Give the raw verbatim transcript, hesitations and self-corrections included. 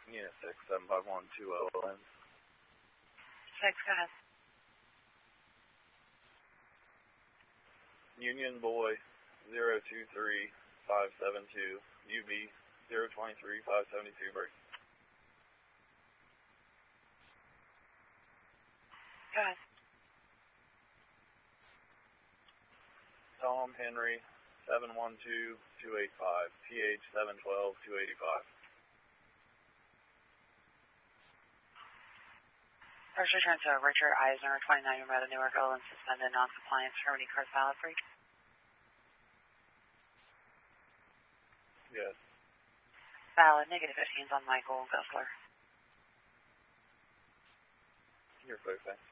Unit six, seven five one two zero lens. six, go ahead. Union Boy, zero two three five seven two, U B, zero two three five seven two, break. Go ahead. Tom Henry, seven one two two eight five, T H seven one two two eight five. First return to Richard Eisner, twenty-nine Ramada, Newark, Owens, suspended non-compliance, Harmony Cars valid free. Yes. Valid, negative fifteens on Michael Gessler. You're clear, thanks.